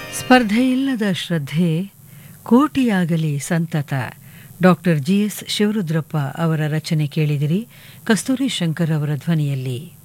ಸ್ಪರ್ಧೆಯಿಲ್ಲದ ಶ್ರದ್ಧೆ ಕೋಟಿಯಾಗಲಿ ಸಂತತ. Doctor GS Shivarudrappa ಅವರ ರಚನೆ ಕೇಳಿದಿರಿ. ಕಸ್ತೂರಿ ಶಂಕರ್ ಅವರ ಧ್ವನಿಯಲ್ಲಿ.